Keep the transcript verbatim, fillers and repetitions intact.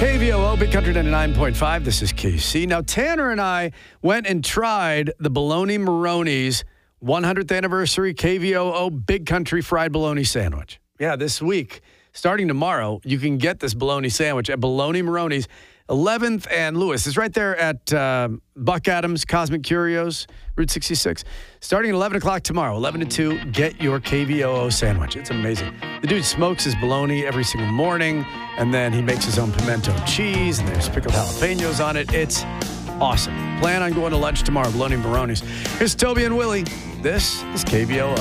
K V O O, Big Country ninety-nine point five. This is K C. Now, Tanner and I went and tried the Bologna Maroni's one hundredth anniversary K V O O Big Country fried bologna sandwich. Yeah, this week, starting tomorrow, you can get this bologna sandwich at Bologna Maroni's, eleventh and Lewis. It's right there at uh, Buck Adams, Cosmic Curios, Route sixty-six. Starting at eleven o'clock tomorrow, eleven to two, get your K V O O sandwich. It's amazing. The dude smokes his bologna every single morning, and then he makes his own pimento cheese, and there's pickled jalapenos on it. It's awesome. Plan on going to lunch tomorrow, Bologna Maroni's. Here's Toby and Willie. This is K V O O.